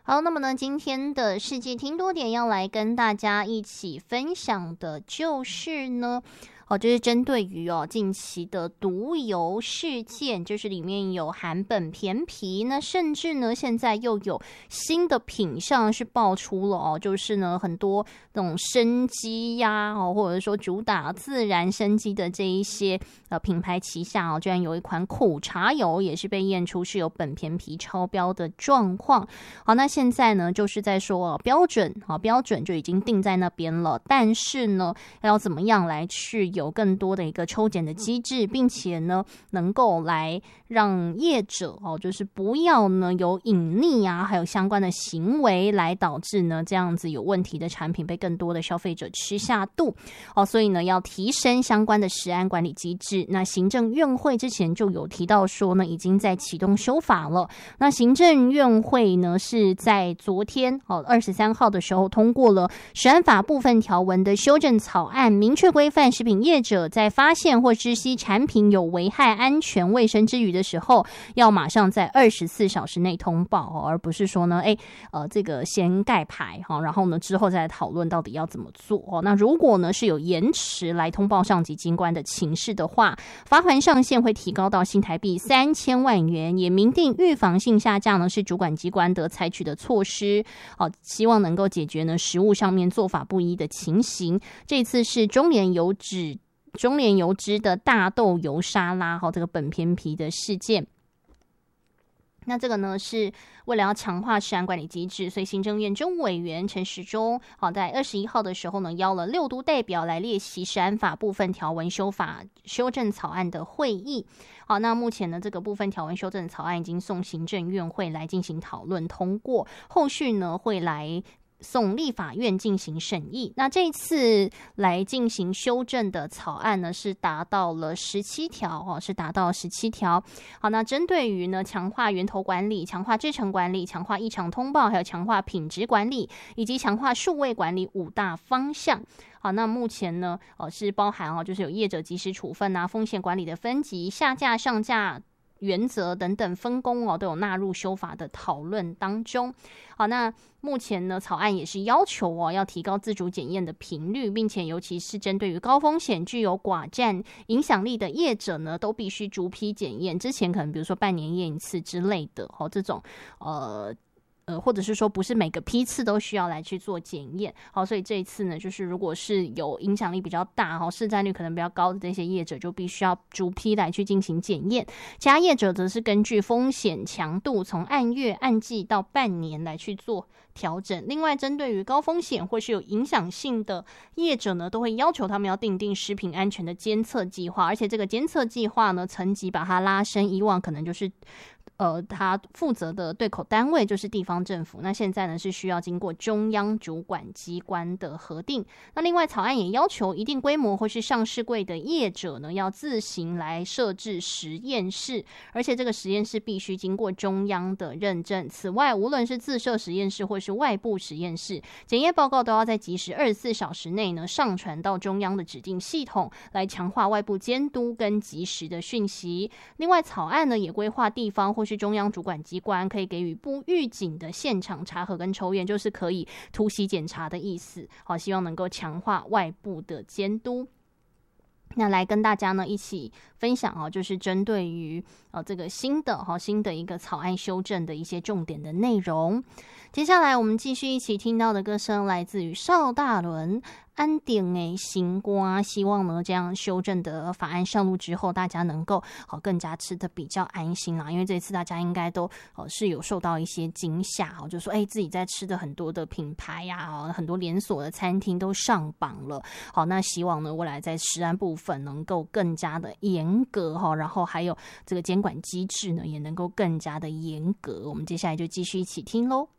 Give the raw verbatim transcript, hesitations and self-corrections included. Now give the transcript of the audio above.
好，那么呢，今天的世界听多点要来跟大家一起分享的就是呢。哦，就是针对于哦近期的毒油事件，就是里面有含苯醃皮，那甚至呢现在又有新的品项是爆出了哦，就是呢很多那种生机呀哦，或者说主打自然生机的这一些呃品牌旗下哦，居然有一款苦茶油也是被验出是有苯醃皮超标的状况。好，那现在呢就是在说、哦、标准好、哦、标准就已经定在那边了，但是呢要怎么样来去有更多的一个抽检的机制，并且呢能够来让业者哦，就是不要呢有隐匿啊，还有相关的行为来导致呢这样子有问题的产品被更多的消费者吃下肚哦，所以呢要提升相关的食安管理机制。那行政院会之前就有提到说呢，已经在启动修法了。那行政院会呢是在昨天哦二十三号的时候通过了食安法部分条文的修正草案，明确规范食品业者在发现或知悉产品有危害安全卫生之虞的时候，要马上在二十四小时内通报、哦、而不是说呢，哎，呃，这个先盖牌哈、哦，然后呢之后再来讨论到底要怎么做、哦。那如果呢是有延迟来通报上级机关的情事的话，罚锾上限会提高到新台币三千万元，也明定预防性下架呢是主管机关得采取的措施。哦，希望能够解决呢食物上面做法不一的情形。这次是中联油脂。中联油脂的大豆油沙拉哈，这个苯醃皮的事件。那这个呢是为了要强化食安管理机制，所以行政院政务委员陈时中好在二十一号的时候呢，邀了六都代表来列席食安法部分条文修法修正草案的会议。好，那目前呢这个部分条文修正草案已经送行政院会来进行讨论通过，后续呢会来送立法院进行审议。那这一次来进行修正的草案呢，是达到了十七条哦，是达到十七条。好，那针对于呢强化源头管理、强化制程管理、强化异常通报，还有强化品质管理，以及强化数位管理五大方向。好，那目前呢，呃，是包含哦，就是有业者及时处分啊、风险管理的分级、下架、上架原则等等分工哦，都有纳入修法的讨论当中。好，那目前呢，草案也是要求哦，要提高自主检验的频率，并且尤其是针对于高风险、具有寡占影响力的业者呢，都必须逐批检验。之前可能比如说半年验一次之类的，哦，这种呃。呃，或者是说不是每个批次都需要来去做检验，好，所以这一次呢，就是如果是有影响力比较大、哈市占率可能比较高的这些业者，就必须要逐批来去进行检验。其他业者则是根据风险强度，从按月、按季到半年来去做调整。另外，针对于高风险或是有影响性的业者呢，都会要求他们要订定食品安全的监测计划，而且这个监测计划呢，层级把它拉升，以往可能就是呃，他负责的对口单位就是地方政府，那现在呢是需要经过中央主管机关的核定。那另外草案也要求一定规模或是上市柜的业者呢，要自行来设置实验室，而且这个实验室必须经过中央的认证。此外，无论是自设实验室或是外部实验室，检验报告都要在即时二十四小时内呢上传到中央的指定系统，来强化外部监督跟即时的讯息。另外，草案呢也规划地方或是中央主管机关可以给予不预警的现场查核跟抽验，就是可以突袭检查的意思。好，希望能够强化外部的监督。那来跟大家呢一起分享哦，就是针对于呃这个新的哈新的一个草案修正的一些重点的内容。接下来我们继续一起听到的歌声来自于邵大伦安定诶新瓜，希望呢这样修正的法案上路之后，大家能够好更加吃得比较安心啦。因为这次大家应该都哦是有受到一些惊吓哦，就说哎自己在吃的很多的品牌呀、啊，很多连锁的餐厅都上榜了。好，那希望呢未来在食安部分能够更加的严格哈，然后还有这个监管机制呢也能够更加的严格。我们接下来就继续一起听喽。